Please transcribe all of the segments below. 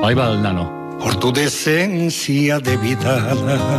Ahí va el nano. Por tu decencia de vida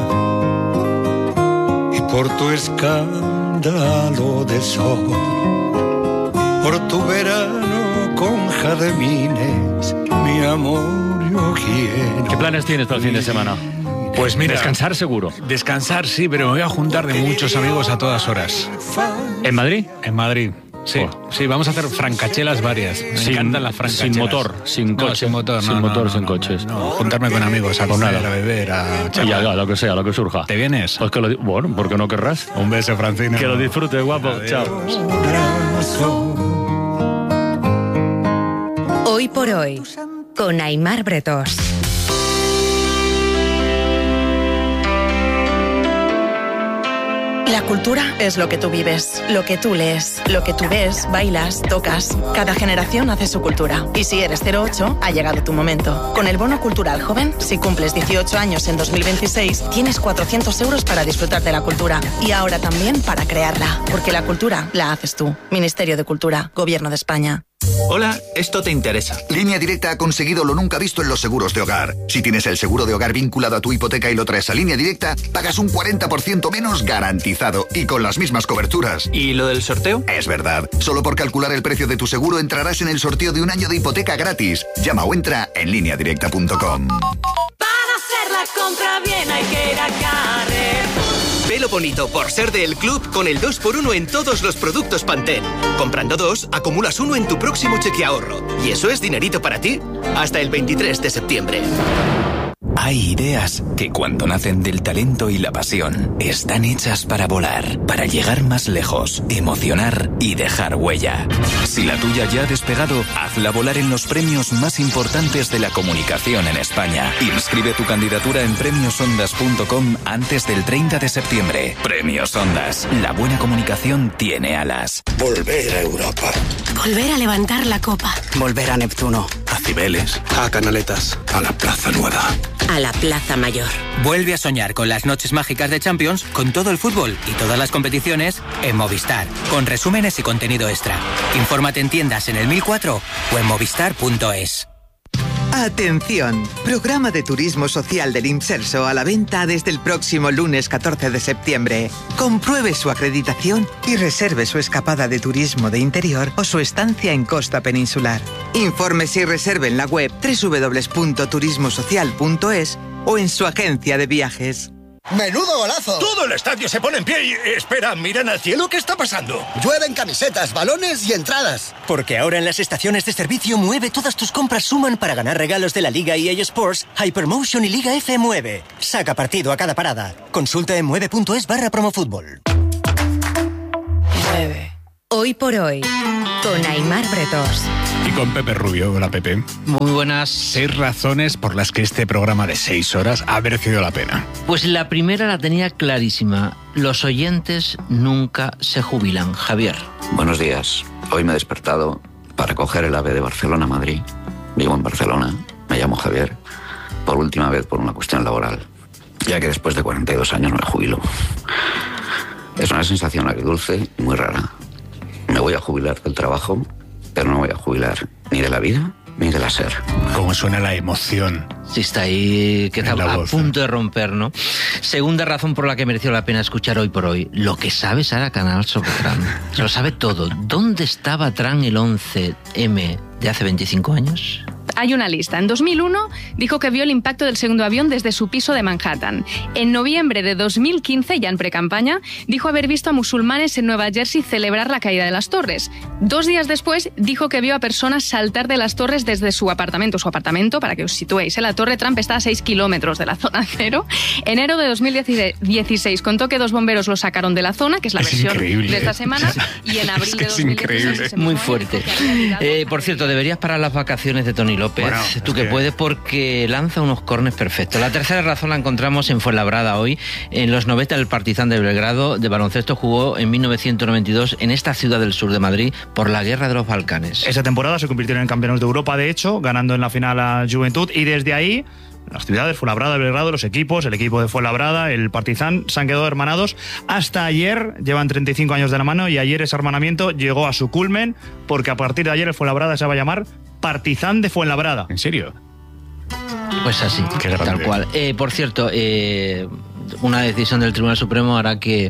y por tu escándalo de sol, por tu verano con jardines, mi amor yo quiero. ¿Qué planes tienes para el fin de semana? Pues mira, descansar seguro. Descansar sí, pero me voy a juntar de muchos amigos a todas horas. ¿En Madrid? En Madrid. Sí, sí, vamos a hacer francachelas varias. Me encantan las francachelas. Sin motor, sin coche. No, sin motor, sin motor, sin coches. No. Juntarme con amigos, a comer, a beber, a charlar. Y haga lo que sea, lo que surja. ¿Te vienes? Pues que bueno, ¿por qué no querrás? Un beso, Francino. Que lo disfrutes, guapo. Adiós. Chao. Hoy por hoy, con Aimar Bretós. La cultura es lo que tú vives, lo que tú lees, lo que tú ves, bailas, tocas. Cada generación hace su cultura. Y si eres 08, ha llegado tu momento. Con el Bono Cultural Joven, si cumples 18 años en 2026, tienes 400 euros para disfrutar de la cultura. Y ahora también para crearla. Porque la cultura la haces tú. Ministerio de Cultura, Gobierno de España. Hola, esto te interesa. Línea Directa ha conseguido lo nunca visto en los seguros de hogar. Si tienes el seguro de hogar vinculado a tu hipoteca y lo traes a Línea Directa, pagas un 40% menos garantizado y con las mismas coberturas. ¿Y lo del sorteo? Es verdad. Solo por calcular el precio de tu seguro entrarás en el sorteo de un año de hipoteca gratis. Llama o entra en lineadirecta.com. Para hacer la compra bien hay que ir a Carrefour. Velo bonito por ser del club con el 2x1 en todos los productos Pantene. Comprando 2, acumulas 1 en tu próximo cheque ahorro. Y eso es dinerito para ti hasta el 23 de septiembre. Hay ideas que cuando nacen del talento y la pasión están hechas para volar, para llegar más lejos, emocionar y dejar huella. Si la tuya ya ha despegado, hazla volar en los premios más importantes de la comunicación en España. Inscribe tu candidatura en premiosondas.com antes del 30 de septiembre. Premios Ondas. La buena comunicación tiene alas. Volver a Europa. Volver a levantar la copa. Volver a Neptuno. A Cibeles. A Canaletas. A la Plaza Nueva. A la Plaza Mayor. Vuelve a soñar con las noches mágicas de Champions, con todo el fútbol y todas las competiciones en Movistar, con resúmenes y contenido extra. Infórmate en tiendas en el 1004 o en movistar.es. Atención, programa de turismo social del Imserso a la venta desde el próximo lunes 14 de septiembre. Compruebe su acreditación y reserve su escapada de turismo de interior o su estancia en costa peninsular. Infórmese y reserve en la web www.turismosocial.es o en su agencia de viajes. ¡Menudo golazo! Todo el estadio se pone en pie y... Espera, miran al cielo, ¿qué está pasando? Llueven camisetas, balones y entradas. Porque ahora en las estaciones de servicio Mueve todas tus compras suman para ganar regalos de la Liga EA Sports, Hypermotion y Liga F Mueve. Saca partido a cada parada. Consulta en mueve.es/promofútbol. 9. Hoy por hoy, con Aimar Bretós. Y con Pepe Rubio. Hola, Pepe. Muy buenas. 6 razones por las que este programa de 6 horas ha merecido la pena. Pues la primera la tenía clarísima. Los oyentes nunca se jubilan. Javier. Buenos días. Hoy me he despertado para coger el AVE de Barcelona a Madrid. Vivo en Barcelona. Me llamo Javier. Por última vez por una cuestión laboral. Ya que después de 42 años me jubilo. Es una sensación agridulce y muy rara. Me voy a jubilar del trabajo, pero no voy a jubilar ni de la vida ni de la SER. Cómo suena la emoción. Sí, está ahí, que está a voz, punto de romper, ¿no? Segunda razón por la que mereció la pena escuchar Hoy por Hoy. Lo que sabe Sara Canal sobre Trump. Se lo sabe todo. ¿Dónde estaba Trump el 11M de hace 25 años? Hay una lista. En 2001 dijo que vio el impacto del segundo avión desde su piso de Manhattan. En noviembre de 2015, ya en precampaña, dijo haber visto a musulmanes en Nueva Jersey celebrar la caída de las torres. 2 días después, dijo que vio a personas saltar de las torres desde su apartamento. Su apartamento, para que os situéis, la Torre Trump está a 6 kilómetros de la zona cero. Enero de 2016 contó que 2 bomberos lo sacaron de la zona, que es la versión de esta semana, y en abril de 2016... Muy fuerte. Por cierto, deberías parar las vacaciones de Tony López, bueno, tú que puedes, porque lanza unos córners perfectos. La tercera razón la encontramos en Fuenlabrada hoy. En los 90 el Partizan de Belgrado de baloncesto jugó en 1992 en esta ciudad del sur de Madrid por la Guerra de los Balcanes. Esa temporada se convirtieron en campeones de Europa, de hecho, ganando en la final a Juventud, y desde ahí las ciudades, Fuenlabrada, Belgrado, los equipos, el equipo de Fuenlabrada, el Partizan, se han quedado hermanados hasta ayer. Llevan 35 años de la mano y ayer ese hermanamiento llegó a su culmen, porque a partir de ayer el Fuenlabrada se va a llamar Partizan de Fuenlabrada. ¿En serio? Pues así, tal cual. Por cierto, una decisión del Tribunal Supremo hará que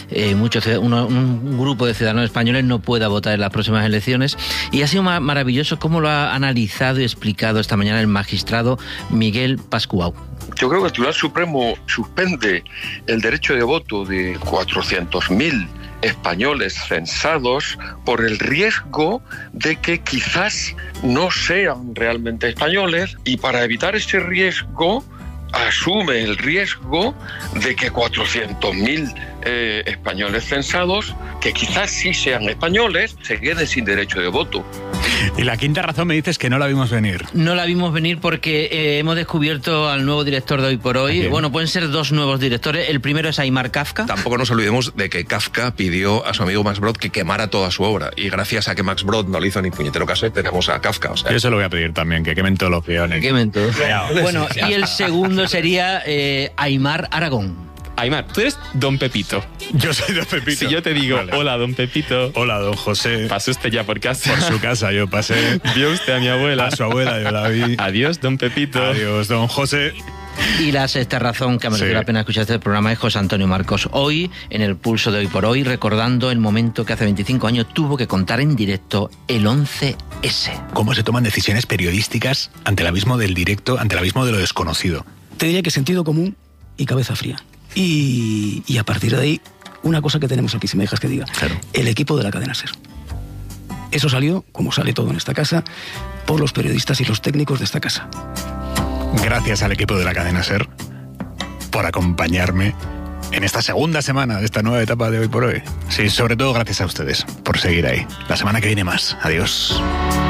un grupo de ciudadanos españoles no pueda votar en las próximas elecciones, y ha sido maravilloso cómo lo ha analizado y explicado esta mañana el magistrado Miguel Pascual. Yo creo que el Tribunal Supremo suspende el derecho de voto de 400.000 españoles censados por el riesgo de que quizás no sean realmente españoles, y para evitar ese riesgo asume el riesgo de que 400.000 españoles censados, que quizás sí sean españoles, se queden sin derecho de voto. Y la quinta razón me dices que no la vimos venir. No la vimos venir porque hemos descubierto al nuevo director de Hoy por Hoy. Bien. Bueno, pueden ser dos nuevos directores. El primero es Aimar Kafka. Tampoco nos olvidemos de que Kafka pidió a su amigo Max Brod que quemara toda su obra. Y gracias a que Max Brod no le hizo ni puñetero caso, tenemos a Kafka. O sea, yo se lo voy a pedir también, que quemen todos los peones. Que quemen todos. Bueno, y el segundo sería Aimar Aragón. Aimar, tú eres Don Pepito. Yo soy Don Pepito. Si yo te digo, vale. Hola, Don Pepito. Hola, Don José. ¿Pasó usted ya por casa? Por su casa yo pasé. ¿Vio usted a mi abuela? A su abuela yo la vi. Adiós, Don Pepito. Adiós, Don José. Y la sexta razón que ha merecido la pena escuchar este programa es José Antonio Marcos. Hoy, en el pulso de Hoy por Hoy, recordando el momento que hace 25 años tuvo que contar en directo el 11S. ¿Cómo se toman decisiones periodísticas ante el abismo del directo, ante el abismo de lo desconocido? Te diría que sentido común y cabeza fría. Y a partir de ahí, una cosa que tenemos aquí, si me dejas que diga, claro. El equipo de la cadena SER. Eso salió, como sale todo en esta casa, por los periodistas y los técnicos de esta casa. Gracias al equipo de la cadena SER por acompañarme en esta segunda semana de esta nueva etapa de Hoy por Hoy. Sí, sobre todo gracias a ustedes por seguir ahí. La semana que viene más. Adiós.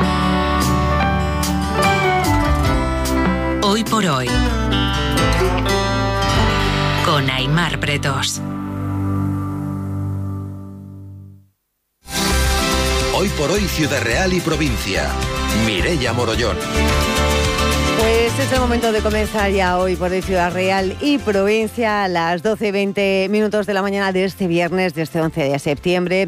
Hoy por Hoy, con Aimar Pretos. Hoy por Hoy, Ciudad Real y Provincia. Mireia Morollón. Pues es el momento de comenzar ya Hoy por Hoy, Ciudad Real y Provincia, a las 12:20 de la mañana de este viernes, de este 11 de septiembre.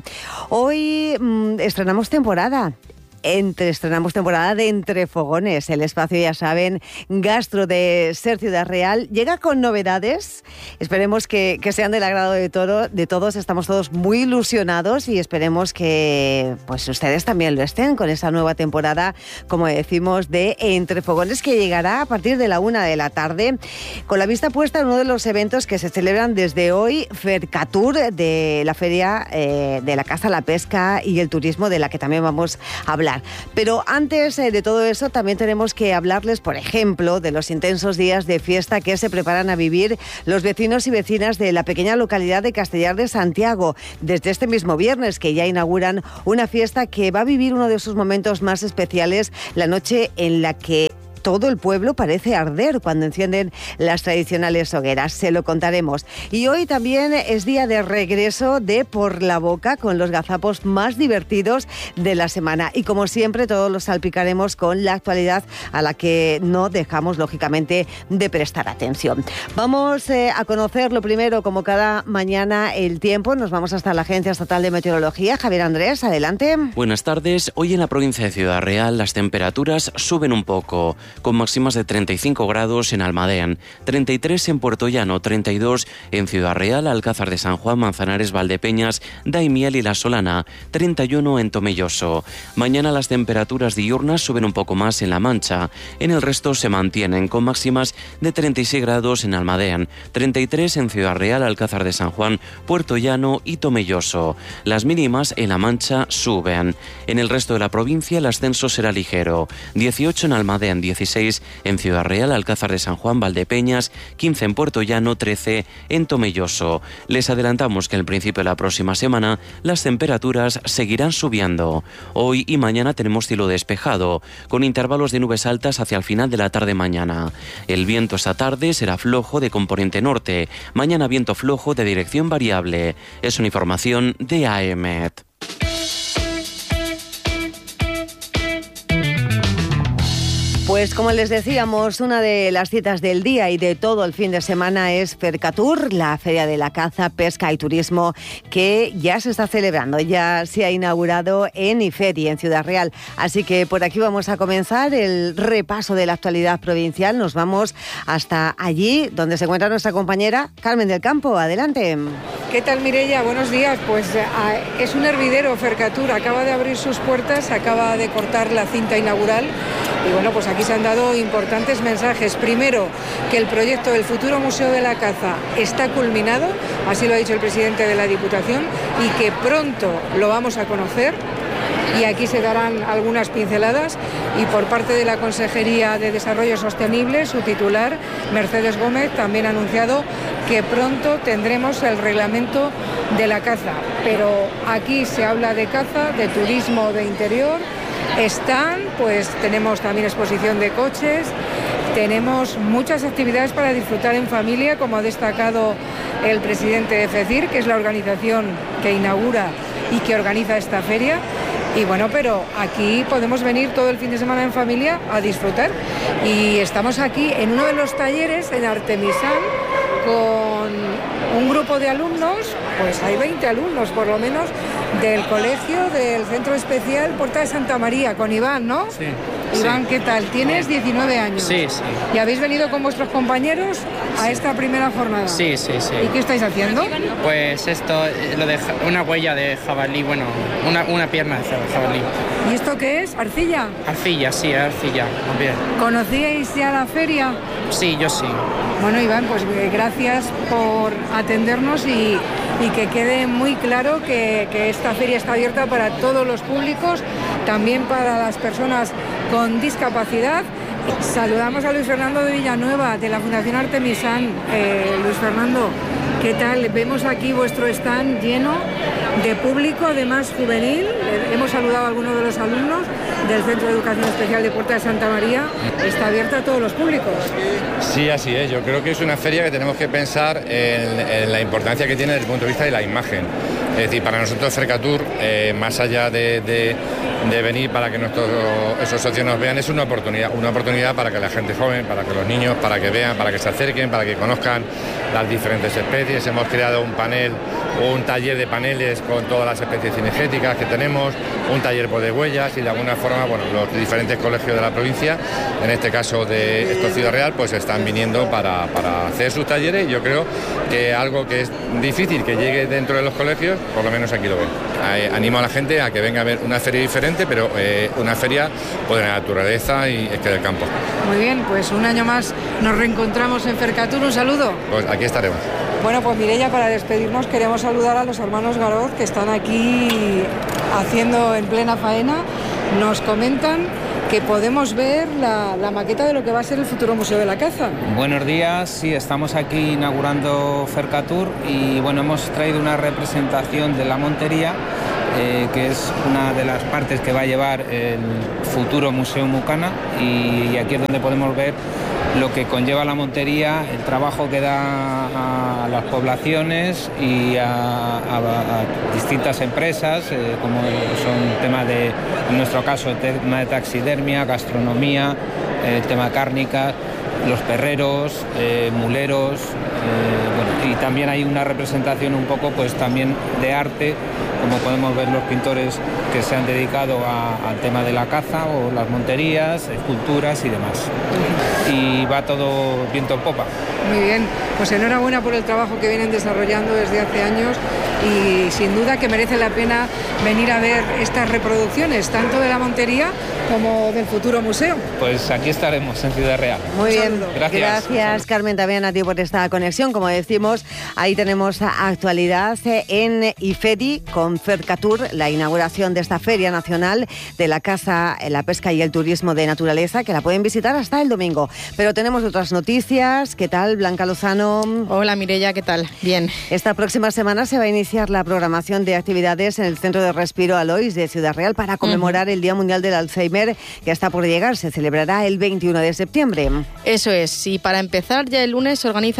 Hoy estrenamos temporada. Estrenamos temporada de Entre Fogones, el espacio, ya saben, gastro de SER Ciudad Real. Llega con novedades, esperemos que sean del agrado de todos. Estamos todos muy ilusionados y esperemos que pues ustedes también lo estén con esa nueva temporada, como decimos, de Entre Fogones, que llegará a partir de la 1 p.m, con la vista puesta en uno de los eventos que se celebran desde hoy, Fercatur, de la Feria de la Caza, la Pesca y el Turismo, de la que también vamos a hablar. Pero antes de todo eso, también tenemos que hablarles, por ejemplo, de los intensos días de fiesta que se preparan a vivir los vecinos y vecinas de la pequeña localidad de Castellar de Santiago. Desde este mismo viernes, que ya inauguran una fiesta que va a vivir uno de sus momentos más especiales, la noche en la que todo el pueblo parece arder cuando encienden las tradicionales hogueras. Se lo contaremos. Y hoy también es día de regreso de Por la Boca, con los gazapos más divertidos de la semana. Y como siempre, todos los salpicaremos con la actualidad, a la que no dejamos, lógicamente, de prestar atención. Vamos a conocer lo primero, como cada mañana, el tiempo. Nos vamos hasta la Agencia Estatal de Meteorología. Javier Andrés, adelante. Buenas tardes. Hoy en la provincia de Ciudad Real las temperaturas suben un poco, con máximas de 35 grados en Almadén, 33 en Puerto Llano, 32 en Ciudad Real, Alcázar de San Juan, Manzanares, Valdepeñas, Daimiel y La Solana, 31 en Tomelloso. Mañana las temperaturas diurnas suben un poco más en La Mancha, en el resto se mantienen con máximas de 36 grados en Almadén, 33 en Ciudad Real, Alcázar de San Juan, Puerto Llano y Tomelloso. Las mínimas en La Mancha suben. En el resto de la provincia el ascenso será ligero, 18 en Almadén, 16 en Ciudad Real, Alcázar de San Juan, Valdepeñas, 15 en Puerto Llano, 13 en Tomelloso. Les adelantamos que al principio de la próxima semana las temperaturas seguirán subiendo. Hoy y mañana tenemos cielo despejado, con intervalos de nubes altas hacia el final de la tarde-mañana. El viento esta tarde será flojo de componente norte, mañana viento flojo de dirección variable. Es una información de Pues como les decíamos, una de las citas del día y de todo el fin de semana es Fercatur, la Feria de la Caza, Pesca y Turismo, que ya se está celebrando, ya se ha inaugurado en IFETI, en Ciudad Real. Así que por aquí vamos a comenzar el repaso de la actualidad provincial. Nos vamos hasta allí, donde se encuentra nuestra compañera Carmen del Campo. Adelante. ¿Qué tal, Mireia? Buenos días. Pues es un hervidero Fercatur, acaba de abrir sus puertas, acaba de cortar la cinta inaugural y bueno, pues aquí se han dado importantes mensajes. Primero, que el proyecto del futuro Museo de la Caza está culminado, así lo ha dicho el presidente de la Diputación, y que pronto lo vamos a conocer. Y aquí se darán algunas pinceladas, y por parte de la Consejería de Desarrollo Sostenible, su titular, Mercedes Gómez, también ha anunciado que pronto tendremos el reglamento de la caza. Pero aquí se habla de caza, de turismo de interior. Pues tenemos también exposición de coches, tenemos muchas actividades para disfrutar en familia, como ha destacado el presidente de FECIR, que es la organización que inaugura y que organiza esta feria. Y bueno, pero aquí podemos venir todo el fin de semana en familia a disfrutar. Y estamos aquí en uno de los talleres en Artemisán con un grupo de alumnos, pues hay 20 alumnos por lo menos, del colegio del Centro Especial Puerta de Santa María, con Iván, ¿no? Sí. Iván, sí. ¿Qué tal? Tienes 19 años. Sí, sí. ¿Y habéis venido con vuestros compañeros a esta primera jornada? Sí, sí, sí. ¿Y qué estáis haciendo? Pues esto, lo de una huella de jabalí, bueno, una pierna de jabalí. ¿Y esto qué es? ¿Arcilla? Arcilla, sí, arcilla, bien. ¿Conocíais ya la feria? Sí, yo sí. Bueno, Iván, pues gracias por atendernos y que quede muy claro que esta feria está abierta para todos los públicos, también para las personas con discapacidad. Saludamos a Luis Fernando de Villanueva, de la Fundación Artemisán. Luis Fernando, ¿qué tal? Vemos aquí vuestro stand lleno de público, además juvenil. Hemos saludado a algunos de los alumnos del Centro de Educación Especial de Puerta de Santa María. Está abierta a todos los públicos. Sí, así es. Yo creo que es una feria que tenemos que pensar en la importancia que tiene desde el punto de vista de la imagen. Es decir, para nosotros Fercatur, más allá de venir para que esos socios nos vean, es una oportunidad para que la gente joven, para que los niños, para que vean, para que se acerquen, para que conozcan las diferentes especies. Hemos creado un taller de paneles con todas las especies cinegéticas que tenemos, un taller de huellas, y de alguna forma, bueno, los diferentes colegios de la provincia, en este caso de Ciudad Real, pues están viniendo para hacer sus talleres, y yo creo que algo que es difícil que llegue dentro de los colegios, por lo menos aquí lo ven. Animo a la gente a que venga a ver una feria diferente, pero una feria pues, de la naturaleza y es que del campo. Muy bien, pues un año más nos reencontramos en Fercatur. Un saludo. Pues aquí estaremos. Bueno, pues Mireia, para despedirnos queremos saludar a los hermanos Garoz, que están aquí haciendo en plena faena. Nos comentan que podemos ver la maqueta de lo que va a ser el futuro Museo de la Caza. Buenos días, sí, estamos aquí inaugurando Fercatur y bueno, hemos traído una representación de la montería, que es una de las partes que va a llevar el futuro Museo Mucana, y aquí es donde podemos ver lo que conlleva la montería, el trabajo que da a las poblaciones y a distintas empresas, como son temas de, en nuestro caso, el tema de taxidermia, gastronomía, el tema cárnica, los perreros, muleros, bueno, y también hay una representación un poco pues también de arte, como podemos ver los pintores que se han dedicado al tema de la caza o las monterías, esculturas y demás. Y va todo viento en popa. Muy bien, pues enhorabuena por el trabajo que vienen desarrollando desde hace años, y sin duda que merece la pena venir a ver estas reproducciones, tanto de la montería como del futuro museo. Pues aquí estaremos en Ciudad Real. Muy bien, gracias Carmen, también a ti por esta conexión. Como decimos, ahí tenemos actualidad en IFETI con Fercatur, la inauguración de esta Feria Nacional de la Caza, la Pesca y el Turismo de Naturaleza, que la pueden visitar hasta el domingo. Pero tenemos otras noticias. ¿Qué tal, Blanca Lozano? Hola, Mireia, ¿qué tal? Bien. Esta próxima semana se va a iniciar la programación de actividades en el Centro de Respiro Alois de Ciudad Real para conmemorar el Día Mundial del Alzheimer, que está por llegar. Se celebrará el 21 de septiembre. Eso es. Y para empezar, ya el lunes se organizan unas jornadas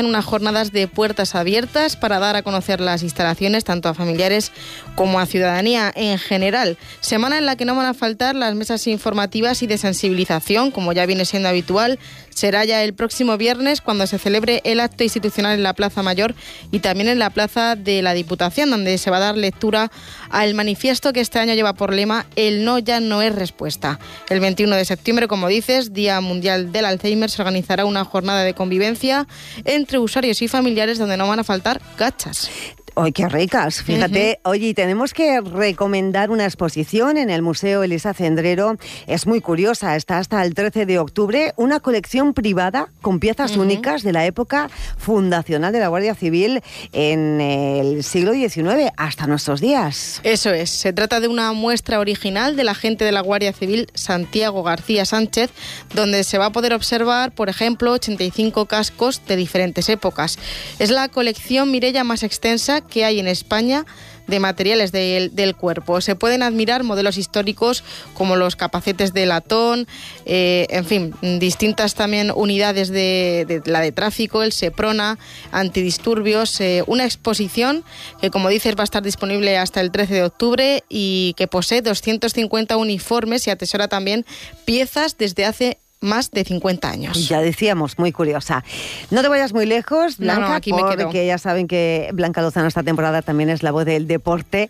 jornadas de puertas abiertas para dar a conocer las instalaciones tanto a familiares como a ciudadanía en general. Semana en la que no van a faltar las mesas informativas y de sensibilización, como ya viene siendo habitual. Será ya el próximo viernes cuando se celebre el acto institucional en la Plaza Mayor y también en la Plaza de la Diputación, donde se va a dar lectura al manifiesto que este año lleva por lema "El no ya no es respuesta". El 21 de septiembre, como dices, Día Mundial del Alzheimer, se organizará una jornada de convivencia entre usuarios y familiares donde no van a faltar gachas. ¡Ay, qué ricas! Fíjate, oye, tenemos que recomendar una exposición en el Museo Elisa Cendrero. Es muy curiosa, está hasta el 13 de octubre. Una colección privada con piezas únicas de la época fundacional de la Guardia Civil en el siglo XIX hasta nuestros días. Eso es, se trata de una muestra original del agente de la Guardia Civil, Santiago García Sánchez, donde se va a poder observar, por ejemplo, 85 cascos de diferentes épocas. Es la colección, Mireia, más extensa que hay en España de materiales del cuerpo. Se pueden admirar modelos históricos como los capacetes de latón, en fin, distintas también unidades de la de tráfico, el Seprona, antidisturbios, una exposición que, como dices, va a estar disponible hasta el 13 de octubre y que posee 250 uniformes y atesora también piezas desde hace más de 50 años. Ya decíamos, muy curiosa. No te vayas muy lejos, Blanca, no, aquí me quedo. Porque ya saben que Blanca Lozano esta temporada también es la voz del deporte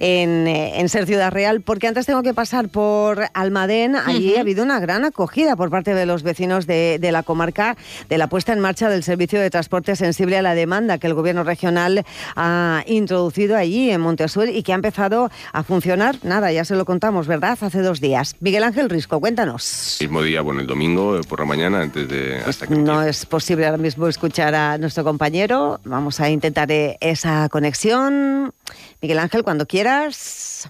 en Ser Ciudad Real, porque antes tengo que pasar por Almadén. Allí ha habido una gran acogida por parte de los vecinos de la comarca de la puesta en marcha del servicio de transporte sensible a la demanda que el gobierno regional ha introducido allí en Montesur y que ha empezado a funcionar, nada, ya se lo contamos, ¿verdad? Hace 2 días. Miguel Ángel Risco, cuéntanos. Mismo día, bueno, el domingo por la mañana antes de... Hasta que no es posible ahora mismo escuchar a nuestro compañero. Vamos a intentar esa conexión. Miguel Ángel, cuando quieras.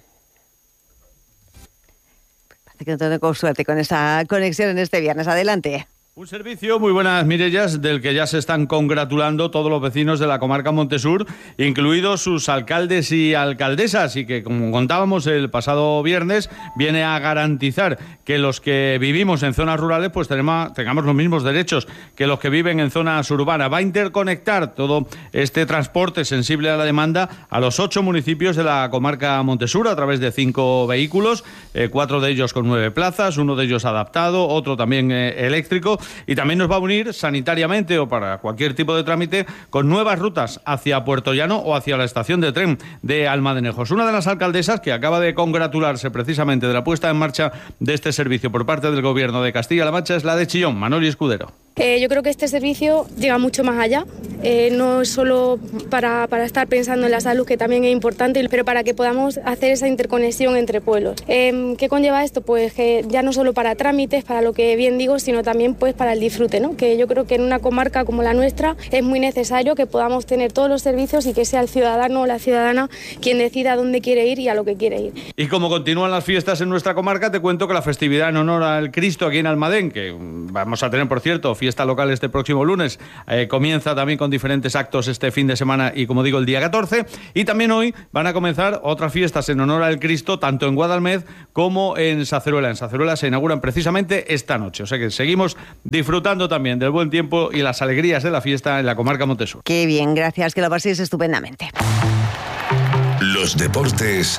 Parece que no tengo suerte con esa conexión en este viernes. Adelante. Un servicio, muy buenas, Mirellas, del que ya se están congratulando todos los vecinos de la comarca Montesur, incluidos sus alcaldes y alcaldesas, y que, como contábamos el pasado viernes, viene a garantizar que los que vivimos en zonas rurales pues tengamos los mismos derechos que los que viven en zonas urbanas. Va a interconectar todo este transporte sensible a la demanda a los 8 municipios de la comarca Montesur a través de 5 vehículos, 4 de ellos con 9 plazas, uno de ellos adaptado, otro también eléctrico. Y también nos va a unir sanitariamente o para cualquier tipo de trámite con nuevas rutas hacia Puerto Llano o hacia la estación de tren de Almadenejos. Una de las alcaldesas que acaba de congratularse precisamente de la puesta en marcha de este servicio por parte del Gobierno de Castilla-La Mancha es la de Chillón, Manoli Escudero. Yo creo que este servicio llega mucho más allá, no solo para estar pensando en la salud, que también es importante, pero para que podamos hacer esa interconexión entre pueblos. ¿Qué conlleva esto? Pues que ya no solo para trámites, para lo que bien digo, sino también pues para el disfrute, ¿no? Que yo creo que en una comarca como la nuestra es muy necesario que podamos tener todos los servicios y que sea el ciudadano o la ciudadana quien decida a dónde quiere ir y a lo que quiere ir. Y como continúan las fiestas en nuestra comarca, te cuento que la festividad en honor al Cristo aquí en Almadén, que vamos a tener, por cierto, fiesta local este próximo lunes, comienza también con diferentes actos este fin de semana y, como digo, el día 14, y también hoy van a comenzar otras fiestas en honor al Cristo, tanto en Guadalmed como en Saceruela. En Saceruela se inauguran precisamente esta noche, o sea que seguimos disfrutando también del buen tiempo y las alegrías de la fiesta en la comarca Montesur. Qué bien, gracias, que lo paséis estupendamente. Los deportes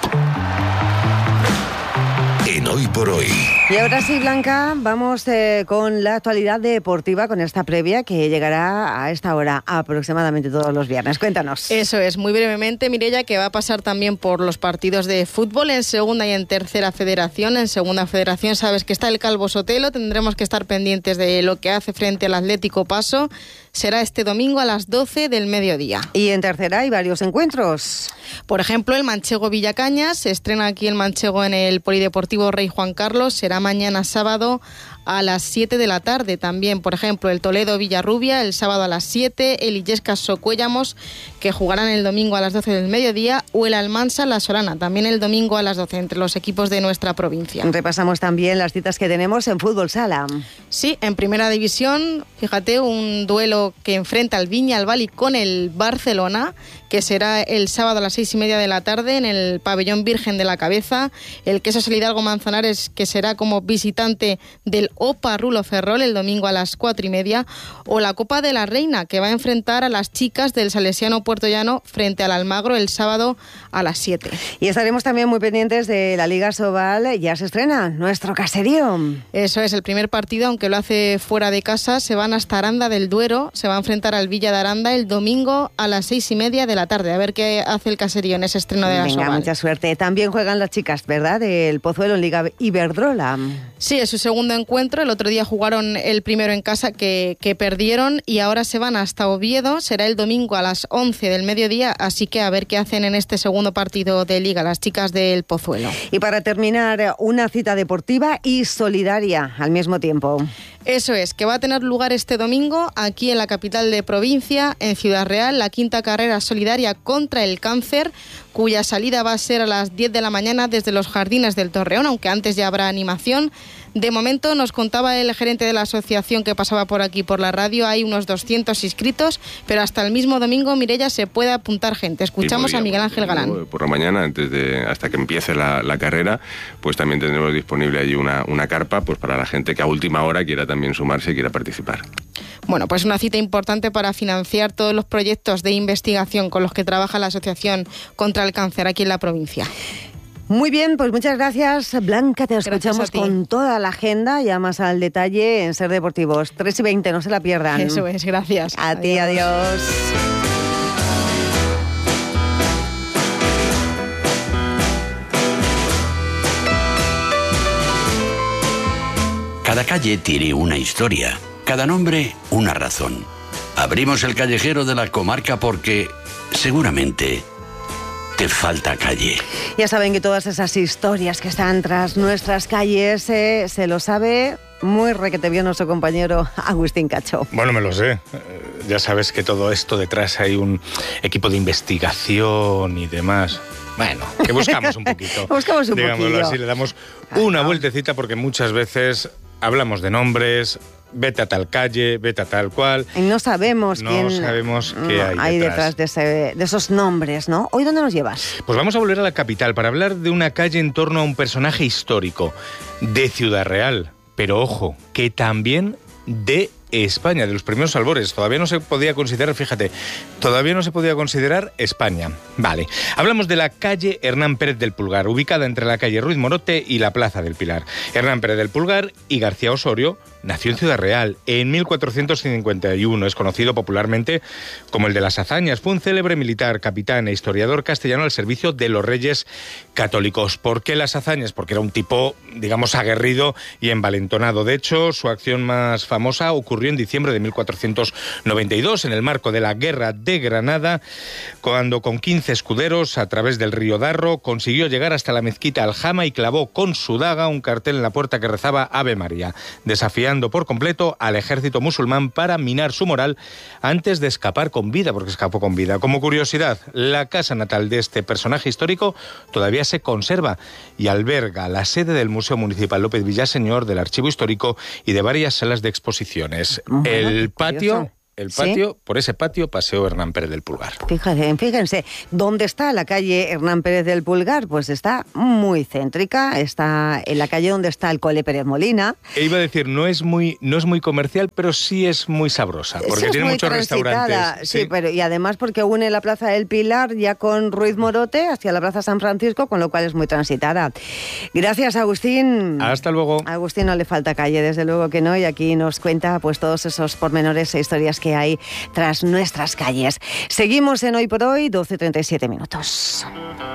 en Hoy por Hoy. Y ahora sí, Blanca, vamos con la actualidad deportiva, con esta previa que llegará a esta hora aproximadamente todos los viernes. Cuéntanos. Eso es, muy brevemente, Mireia, que va a pasar también por los partidos de fútbol en segunda y en tercera federación. En segunda federación sabes que está el Calvo Sotelo, tendremos que estar pendientes de lo que hace frente al Atlético Paso. Será este domingo a las 12 del mediodía. Y en tercera hay varios encuentros. Por ejemplo, el Manchego Villacañas, se estrena aquí el Manchego en el Polideportivo Rey Juan Carlos, será mañana sábado a las 7 de la tarde. También, por ejemplo, el Toledo Villarrubia el sábado a las 7, el Illescas Socuéllamos, que jugarán el domingo a las 12 del mediodía, o el Almansa La Solana, también el domingo a las 12, entre los equipos de nuestra provincia. Repasamos también las citas que tenemos en fútbol sala. Sí, en primera división, fíjate, un duelo que enfrenta al Viñalbal con el Barcelona, que será el sábado a las 6:30 de la tarde en el Pabellón Virgen de la Cabeza. El Quesos El Hidalgo Manzanares, que será como visitante del o Parrulo Ferrol el domingo a las 4:30, o la Copa de la Reina, que va a enfrentar a las chicas del Salesiano Puertollano frente al Almagro el sábado a las 7. Y estaremos también muy pendientes de la Liga Sobal. Ya se estrena nuestro caserío. Eso es, el primer partido, aunque lo hace fuera de casa. Se van hasta Aranda del Duero, se va a enfrentar al Villa de Aranda el domingo a las 6:30 de la tarde. A ver qué hace el caserío en ese estreno de la Venga, Sobal. mucha suerte. También juegan las chicas, ¿verdad?, del Pozuelo en Liga Iberdrola. Sí, es su segundo encuentro. El otro día jugaron el primero en casa que perdieron, y ahora se van hasta Oviedo. Será el domingo a las 11 del mediodía, así que a ver qué hacen en este segundo partido de Liga las chicas del Pozuelo. Y para terminar, una cita deportiva y solidaria al mismo tiempo. Eso es, que va a tener lugar este domingo aquí en la capital de provincia, en Ciudad Real, la 5ª carrera solidaria contra el cáncer, cuya salida va a ser a las 10 de la mañana desde los Jardines del Torreón, aunque antes ya habrá animación. De momento, nos contaba el gerente de la asociación que pasaba por aquí por la radio, hay unos 200 inscritos, pero hasta el mismo domingo, Mireia, se puede apuntar gente. Escuchamos a Miguel Ángel Galán. Por la mañana, hasta que empiece la carrera, pues también tendremos disponible allí una carpa, pues para la gente que a última hora quiera también sumarse y quiera participar. Bueno, pues una cita importante para financiar todos los proyectos de investigación con los que trabaja la Asociación contra el Cáncer aquí en la provincia. Muy bien, pues muchas gracias, Blanca. Te escuchamos con toda la agenda, ya más al detalle en Ser Deportivos. 3:20, no se la pierdan. Eso es, gracias. A ti, adiós. Cada calle tiene una historia, cada nombre una razón. Abrimos el callejero de la comarca porque seguramente te falta calle. Ya saben que todas esas historias que están tras nuestras calles se lo sabe muy requete bien nuestro compañero Agustín Cacho. Bueno, me lo sé. Ya sabes que todo esto detrás hay un equipo de investigación y demás. Bueno, que buscamos un poquito. Buscamos un digámoslo poquillo. así, le damos una vueltecita porque muchas veces hablamos de nombres, vete a tal calle, vete a tal cual. Y no sabemos qué hay detrás de esos nombres, ¿no? ¿Hoy dónde nos llevas? Pues vamos a volver a la capital para hablar de una calle en torno a un personaje histórico de Ciudad Real. Pero ojo, que también de España, de los primeros albores. Todavía no se podía considerar, fíjate, España. Vale. Hablamos de la calle Hernán Pérez del Pulgar, ubicada entre la calle Ruiz Morote y la Plaza del Pilar. Hernán Pérez del Pulgar y García Osorio nació en Ciudad Real en 1451. Es conocido popularmente como el de las hazañas. Fue un célebre militar, capitán e historiador castellano al servicio de los reyes católicos. ¿Por qué las hazañas? Porque era un tipo, digamos, aguerrido y envalentonado. De hecho, su acción más famosa ocurrió en diciembre de 1492, en el marco de la Guerra de Granada, cuando con 15 escuderos, a través del río Darro, consiguió llegar hasta la mezquita Aljama y clavó con su daga un cartel en la puerta que rezaba Ave María, desafiando por completo al ejército musulmán para minar su moral antes de escapar con vida, porque escapó con vida. Como curiosidad, la casa natal de este personaje histórico todavía se conserva y alberga la sede del Museo Municipal López Villaseñor, del Archivo Histórico y de varias salas de exposiciones. El patio, ¿sí? Por ese patio paseó Hernán Pérez del Pulgar. Fíjense, ¿dónde está la calle Hernán Pérez del Pulgar? Pues está muy céntrica, está en la calle donde está el Cole Pérez Molina. Iba a decir, no es muy comercial, pero sí es muy sabrosa, porque tiene muchos restaurantes. Sí, pero y además porque une la Plaza del Pilar ya con Ruiz Morote hacia la Plaza San Francisco, con lo cual es muy transitada. Gracias, Agustín. Hasta luego. A Agustín no le falta calle, desde luego que no, y aquí nos cuenta pues todos esos pormenores e historias que hay tras nuestras calles. Seguimos en Hoy por Hoy, 12:37 minutos.